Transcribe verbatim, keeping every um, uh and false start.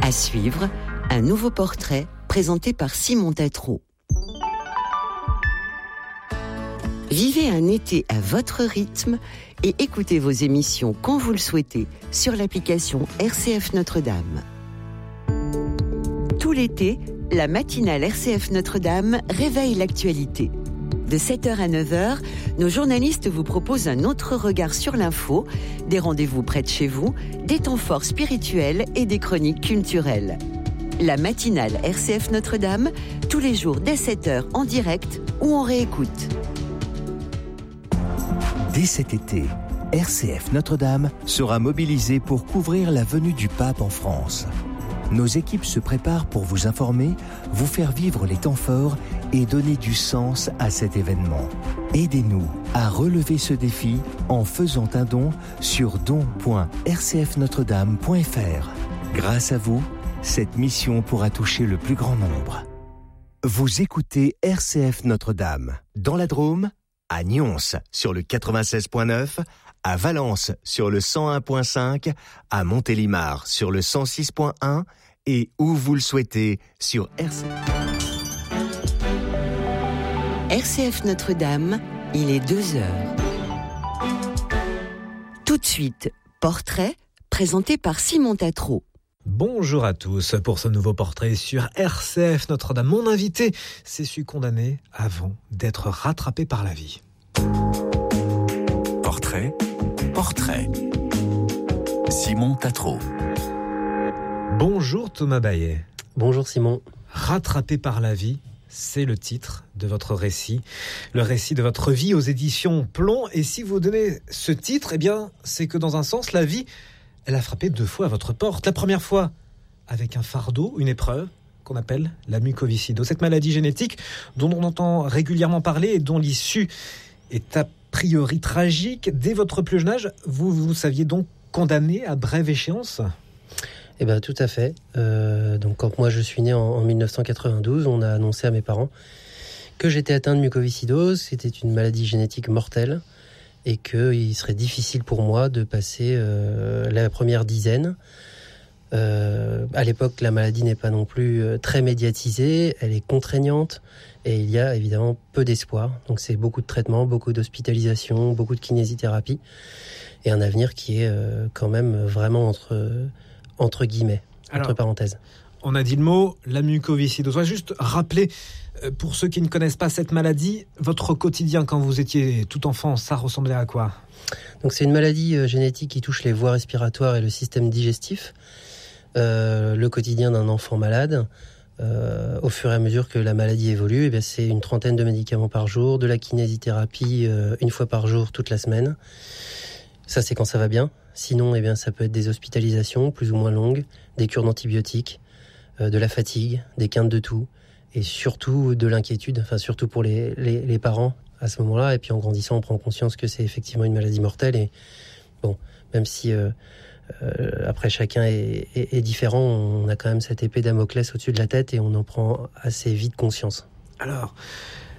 À suivre, un nouveau portrait présenté par Simon Tatro. Vivez un été à votre rythme et écoutez vos émissions quand vous le souhaitez sur l'application R C F Notre-Dame. Tout l'été, la matinale R C F Notre-Dame réveille l'actualité. De sept heures à neuf heures, nos journalistes vous proposent un autre regard sur l'info, des rendez-vous près de chez vous, des temps forts spirituels et des chroniques culturelles. La matinale R C F Notre-Dame, tous les jours dès sept heures en direct ou en réécoute. Dès cet été, R C F Notre-Dame sera mobilisée pour couvrir la venue du pape en France. Nos équipes se préparent pour vous informer, vous faire vivre les temps forts et donner du sens à cet événement. Aidez-nous à relever ce défi en faisant un don sur don point r c f notre dame point f r. Grâce à vous, cette mission pourra toucher le plus grand nombre. Vous écoutez R C F Notre-Dame. Dans la Drôme, à Nyons sur le quatre-vingt-seize point neuf, à Valence sur le cent un point cinq, à Montélimar sur le cent six point un et où vous le souhaitez sur R C F. R C F Notre-Dame, il est deux heures. Tout de suite, portrait présenté par Simon Tatro. Bonjour à tous pour ce nouveau portrait sur R C F Notre-Dame. Mon invité s'est su condamné avant d'être rattrapé par la vie. Portrait, portrait. Simon Tatro. Bonjour Thomas Baillet. Bonjour Simon. Rattrapé par la vie, c'est le titre de votre récit, le récit de votre vie aux éditions Plomb. Et si vous donnez ce titre, eh bien, c'est que dans un sens, la vie, elle a frappé deux fois à votre porte. La première fois avec un fardeau, une épreuve qu'on appelle la mucoviscidose. Cette maladie génétique dont on entend régulièrement parler et dont l'issue est a priori tragique. Dès votre plus jeune âge, vous vous saviez donc condamné à brève échéance ? Eh bien, tout à fait. Euh, donc, quand moi je suis né en, en dix-neuf cent quatre-vingt-douze, on a annoncé à mes parents que j'étais atteint de mucoviscidose. C'était une maladie génétique mortelle et qu'il serait difficile pour moi de passer euh, la première dizaine. Euh, à l'époque, la maladie n'est pas non plus euh, très médiatisée, elle est contraignante et il y a évidemment peu d'espoir. Donc c'est beaucoup de traitements, beaucoup d'hospitalisation, beaucoup de kinésithérapie et un avenir qui est euh, quand même vraiment entre, euh, entre guillemets, Alors, entre parenthèses. On a dit le mot, la mucoviscidose. On va juste rappeler, euh, pour ceux qui ne connaissent pas cette maladie, votre quotidien quand vous étiez tout enfant, ça ressemblait à quoi ? Donc c'est une maladie euh, génétique qui touche les voies respiratoires et le système digestif. Euh, le quotidien d'un enfant malade, euh, au fur et à mesure que la maladie évolue, eh bien, c'est une trentaine de médicaments par jour, de la kinésithérapie euh, une fois par jour toute la semaine. Ça, c'est quand ça va bien. Sinon, eh bien, ça peut être des hospitalisations plus ou moins longues, des cures d'antibiotiques, euh, de la fatigue, des quintes de toux et surtout de l'inquiétude, enfin surtout pour les, les, les parents à ce moment-là. Et puis en grandissant, on prend conscience que c'est effectivement une maladie mortelle. Et bon, même si euh, Euh, après chacun est, est, est différent, on a quand même cette épée Damoclès au-dessus de la tête et on en prend assez vite conscience. Alors,